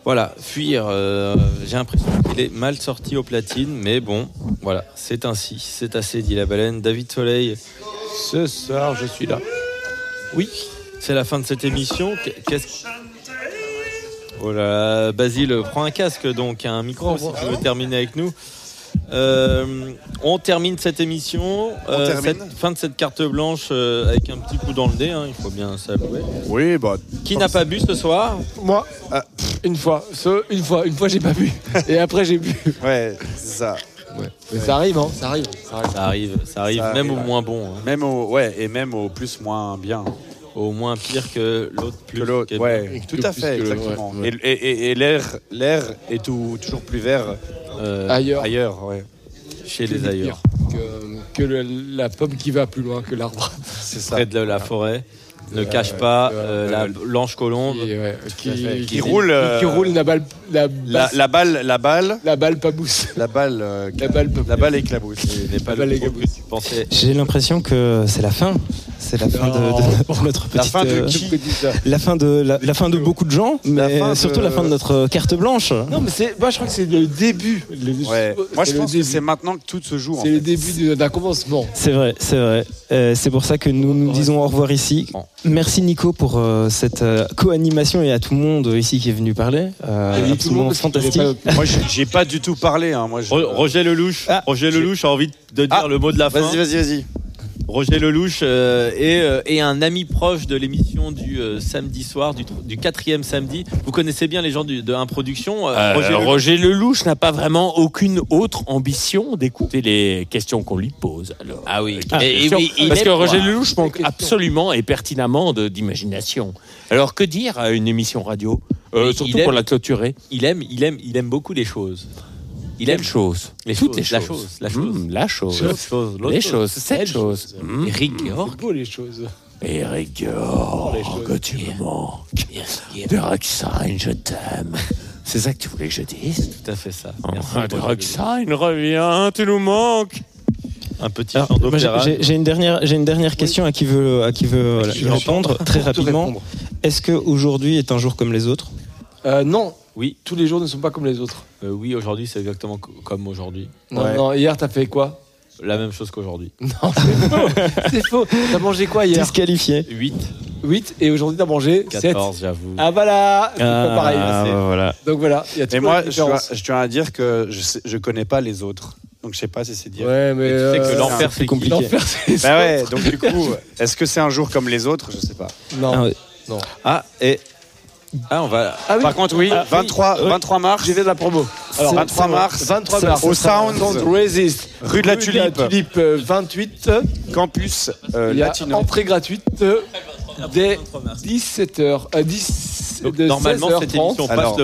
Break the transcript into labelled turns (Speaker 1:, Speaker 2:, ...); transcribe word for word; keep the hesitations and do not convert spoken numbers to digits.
Speaker 1: Voilà, fuir, euh, j'ai l'impression qu'il est mal sorti aux platines, mais bon, voilà, c'est ainsi, c'est assez, dit la baleine. David Soleil,
Speaker 2: ce soir, je suis là.
Speaker 1: Oui, c'est la fin de cette émission. Qu'est-ce... Oh là là, Basile, prends un casque, donc, un micro, si tu veux terminer avec nous. Euh, on termine cette émission, euh,
Speaker 3: termine.
Speaker 1: Cette, fin de cette carte blanche euh, avec un petit coup dans le nez, hein, il faut bien s'avouer.
Speaker 3: Oui, bah.
Speaker 1: Qui n'a pas bu ce soir ?
Speaker 2: Moi, ah, une fois, ce, une fois, une fois j'ai pas bu, et après j'ai bu.
Speaker 3: Ouais, c'est ça.
Speaker 2: Ouais. Mais ouais. ça arrive, hein, ça arrive, ça arrive,
Speaker 1: ça arrive, ça arrive, ça même arrive, au ouais. moins bon. Hein.
Speaker 3: Même au, ouais, et même au plus moins bien.
Speaker 1: Au moins pire que l'autre plus
Speaker 3: que l'autre. Ouais, bien. Tout à fait, exactement. Ouais. Et, et, et l'air, l'air est tout, toujours plus vert
Speaker 2: euh, ailleurs.
Speaker 3: Ailleurs, ouais.
Speaker 1: Chez que les ailleurs.
Speaker 2: Que, que le, la pomme qui va plus loin que l'arbre.
Speaker 1: C'est ça. Près de la forêt. Ne euh, cache pas euh, euh, la blanche colombe
Speaker 2: qui, ouais, qui,
Speaker 3: qui,
Speaker 2: qui
Speaker 3: roule
Speaker 2: qui, qui roule la balle la,
Speaker 3: la, la balle la balle
Speaker 2: la balle pas bousse
Speaker 3: la balle euh,
Speaker 2: la balle
Speaker 3: la balle éclabousse
Speaker 1: n'est pas
Speaker 2: la
Speaker 1: le
Speaker 2: balle
Speaker 1: que tu pensais.
Speaker 4: J'ai l'impression que c'est la fin c'est la fin de, de, de notre petite
Speaker 3: la fin de,
Speaker 4: euh,
Speaker 3: qui
Speaker 4: la fin de la, la fin de beaucoup de gens mais la surtout de... la fin de notre carte blanche.
Speaker 2: Non mais c'est moi je crois que c'est le début le,
Speaker 3: ouais. moi je pense que c'est maintenant que tout se joue
Speaker 2: c'est le début d'un commencement.
Speaker 4: C'est vrai c'est vrai euh, c'est pour ça que nous nous disons au revoir ici. Merci Nico pour euh, cette euh, co-animation et à tout le monde ici qui est venu parler. Euh, absolument fantastique.
Speaker 3: Pas... Moi, j'ai pas du tout parlé. Hein. Moi, je...
Speaker 1: Roger Lelouch, ah, Roger Lelouch a envie de dire ah, le mot de la fin.
Speaker 3: Vas-y, vas-y, vas-y.
Speaker 1: Roger Lelouch euh, est, euh, est un ami proche de l'émission du euh, samedi soir, du, du quatrième samedi. Vous connaissez bien les gens du, de un Production.
Speaker 5: Euh, euh, Roger, Lelouch. Roger Lelouch n'a pas vraiment aucune autre ambition d'écouter les questions qu'on lui pose. Alors.
Speaker 1: Ah oui.
Speaker 5: Ah, et, et, et, parce que Roger Lelouch manque absolument et pertinemment de, d'imagination. Alors que dire à une émission radio euh, Surtout aime, pour la clôturer.
Speaker 1: Il aime, il aime, il aime beaucoup les choses.
Speaker 5: Il aime chose.
Speaker 1: Les
Speaker 5: Toutes
Speaker 1: choses,
Speaker 5: les
Speaker 1: la
Speaker 5: choses.
Speaker 1: chose. La chose.
Speaker 5: Mmh, la chose.
Speaker 1: L'autre chose. L'autre
Speaker 5: les
Speaker 1: chose.
Speaker 5: choses. Cette chose.
Speaker 1: Mmh. Eric Georg.
Speaker 2: Beau les choses.
Speaker 5: Eric Georg, que tu me manques. De Roxane, je t'aime. C'est ça que tu voulais que je dise ?
Speaker 1: Tout à fait ça.
Speaker 5: Oh, de Roxane, reviens, tu nous manques.
Speaker 1: Un petit
Speaker 4: Alors, moi, j'ai, j'ai une dernière, j'ai une dernière question oui. à qui veut, à qui veut voilà, y répondre très rapidement. Répondre. Est-ce que aujourd'hui est un jour comme les autres ?
Speaker 2: euh, Non.
Speaker 1: Oui.
Speaker 2: Tous les jours ne sont pas comme les autres.
Speaker 1: Euh, oui, aujourd'hui, c'est exactement co- comme aujourd'hui.
Speaker 2: Non, ouais. non, hier, t'as fait quoi ?
Speaker 1: La même chose qu'aujourd'hui.
Speaker 2: Non, c'est faux. C'est faux. T'as mangé quoi hier ?
Speaker 4: Disqualifié.
Speaker 1: huit.
Speaker 2: huit et aujourd'hui, t'as mangé sept.
Speaker 1: quatorze, j'avoue.
Speaker 2: Ah voilà, c'est ah, pas pareil.
Speaker 4: Ah, bah, voilà.
Speaker 2: Donc voilà, il y a tout.
Speaker 3: Et moi, je, dois, je tiens à dire que je, sais, je connais pas les autres. Donc je sais pas si c'est dire.
Speaker 2: Ouais, mais, mais
Speaker 1: tu sais
Speaker 2: euh,
Speaker 1: que l'enfer, c'est, c'est compliqué.
Speaker 2: L'enfer, c'est
Speaker 3: bah ouais, donc du coup, est-ce que c'est un jour comme les autres ? Je sais pas.
Speaker 2: Non.
Speaker 4: Ah, ouais.
Speaker 2: Non.
Speaker 1: Ah, et... Ah, on va...
Speaker 3: Ah, oui. Par contre, oui, ah, vingt-trois, oui. vingt-trois mars.
Speaker 2: J'ai fait de la promo.
Speaker 3: Alors, vingt-trois mars.
Speaker 2: vingt-trois mars.
Speaker 3: Au Sound.
Speaker 2: Resist.
Speaker 3: Rue de la Tulipe.
Speaker 2: Rue de la Tulipe, vingt-huit.
Speaker 3: Campus euh,
Speaker 2: Il y a
Speaker 3: Latino.
Speaker 2: Entrée gratuite dès dix-sept heures. Euh, dix,
Speaker 1: Donc,
Speaker 2: de
Speaker 1: normalement,
Speaker 2: seize heures
Speaker 1: cette
Speaker 2: trente.
Speaker 1: émission passe le